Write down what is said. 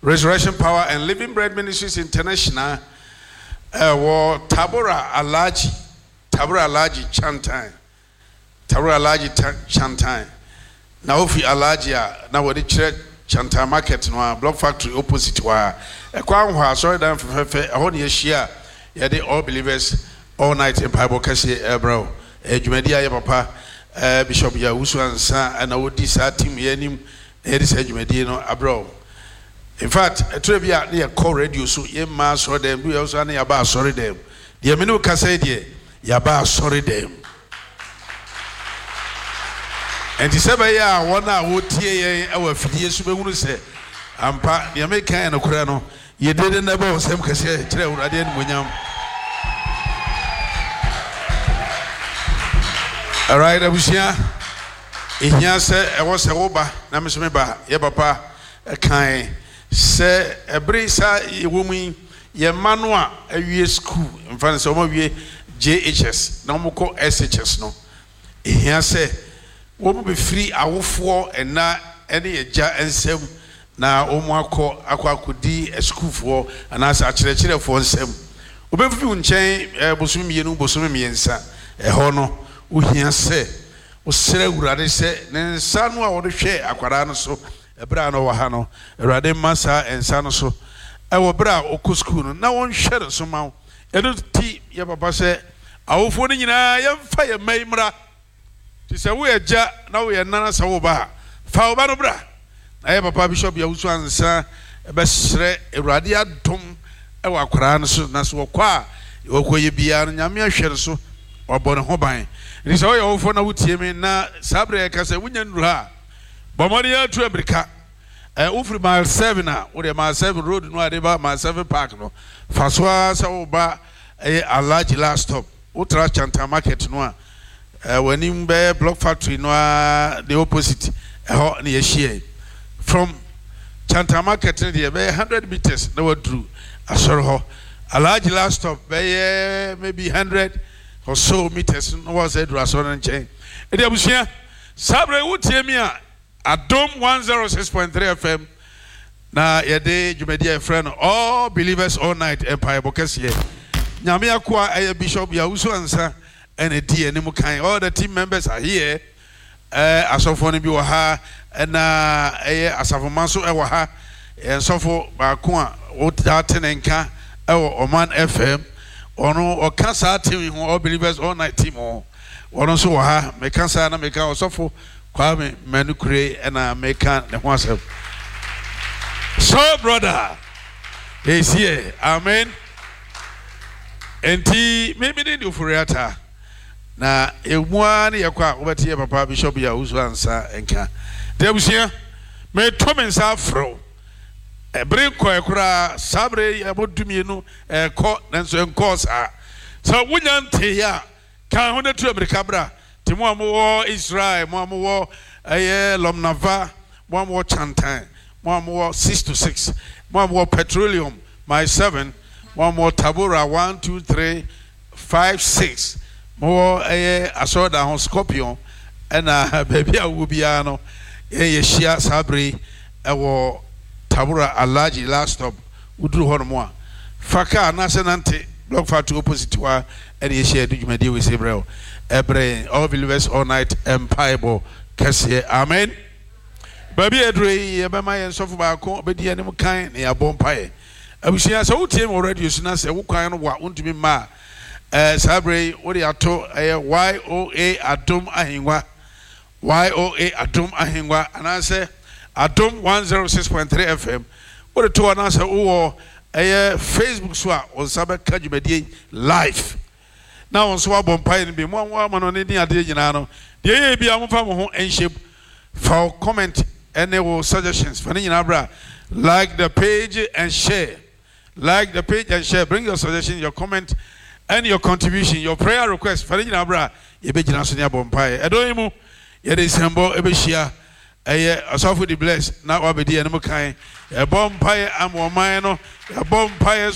Resurrection Power and Living Bread Ministries International. Tabora Alaji Chantai. Now if you Alaji now what the church Chantai market no block factory opposite wa. Sorry down from her a whole year share. They all believers all night in Bible Cassie bro. Jumedia papa Bishop Yawusu and Sa and I would decide team yenim Edis Edumedino abroad. In fact, a trivia near core radio so ye mass or them, we also any about sorry them. The Amino Cassadia, Yaba sorry them. And the Sabaya, 1 hour, TA, our 50 years, we say, Ampa, the American and Ocrano, you didn't know some cassette, I didn't win them. All right, I was here. In here, I was a oba, Namasmeba, Yabapa, a kind. Say a brisa woman, ye manua, a year school, in front of some of ye JHS, no more call SHS. No, here say, won't be free our 4 and not any a jar and sem. Now, Omar call Aqua could be a school for and as a church for sem. Ubefun chain, Bosumi, Bosumi, and Sa, a honor, who here say, was Sarah Grady say, then Sanwa or the share Aquarano so. Brano Wahano, Radem Massa and Sanoso. Our bra or Cuscuno, now one shadow somehow. A little tea, your papa said, our phone in I am fire, Maimra. She said, we are ja, now we are Nana Sawoba. Faubano bra. I have a papa bishop, Yawusu and Sa, a best radia tom, our Koran, so Naswa qua, your way beyond Yamia Sherso or Bonahobine. It is all your phone out here, na Sabre Casa, Winyan. Bomodia to America. Ufri mile 7 or the mile 7 road no adeba mile 7 park no. Faswa sa oba a large last stop. Ultra Chanta market no. When him be block factory no the opposite near share. From Chanta market there be 100 meters no drew. A large last stop be maybe 100 or so meters no was a drason chain. E dey abusia Sabre wutie Adom 106.3 FM. Na yede Jumedia friend all believers all night Empire Bokesie. Nyame akwa aye Bishop Yawusu ansa ene die ne mukan. All the team members are here. Asofo ne bi wo ha na asafomanso e wo ha. Ensofo ba ko a wo tatenenka e wo Oman FM. Ono okasa team all believers all night team o. Ono so wo ha mekansa na meka osofo Kwame Manukure and I make the oneself. So, brother, he's here. Amen. And maybe they do for Riata. Now, a one year quack over here, Papa Bishop Yawusu answer and can. There was here, may Thomas Afro. A break quackra, Sabre, about to me, a court and so course. So, we don't tell ya, can't hold it to America. More Israel, more Lomnava, more Chantain, more 6 to 6, more Petroleum, my 7, more Tabora 1, 2, 3, 5, 6, more Asoda on Scorpion, and baby I will be ano, Shia Sabri, our Tabora Alaji last stop, Udru Hormoa, Faka Nasanante, block for two opposite to her, and ye share Jumedia with Israel. Ebre all believers all night Empire Cassie. Amen. Baby Edre, Yabama and Sofa Bedi animal kind near Bompire. I wish you so team already. You say, who kind of what won't be ma? Sabre, what you are told YOA Adom Ahingwa. YOA Adom Ahingwa. And I say Adom 106.3 FM. What a two announcer or a Facebook swap on Sabbath Kajumedi live. Now on swap on pine be one woman on any idea, you know. The be a family and shape for comment and there were suggestions. Fanny Abra, like the page and share. Like the page and share. Bring your suggestion, your comment, and your contribution, your prayer request. Fanny Abra, you be Nasonia Bompire. Edoimu, yet is humble, Ebeshia, a soft with the blessed. Now I'll be the animal kind. A bompire, I'm one minor, a bompire.